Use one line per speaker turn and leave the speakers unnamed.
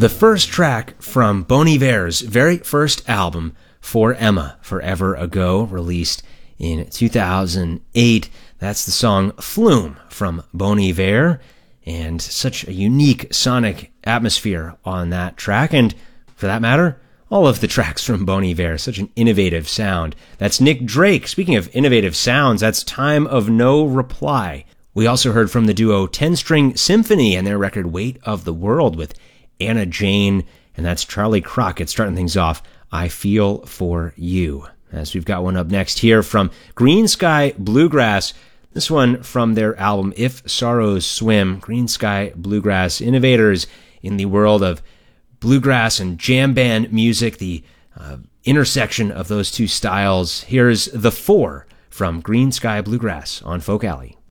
the first track from Bon Iver's very first album, For Emma, Forever Ago, released in 2008. That's the song Flume from Bon Iver, and such a unique sonic atmosphere on that track, and for that matter, all of the tracks from Bon Iver, such an innovative sound. That's Nick Drake. Speaking of innovative sounds, that's Time of No Reply. We also heard from the duo 10-String Symphony and their record Weight of the World with Anna Jane, and that's Charlie Crockett starting things off, I Feel For You. As we've got one up next here from Green Sky Bluegrass, this one from their album If Sorrows Swim. Green Sky Bluegrass, innovators in the world of bluegrass and jam band music, the intersection of those two styles. Here's The Four from Green Sky Bluegrass on Folk Alley.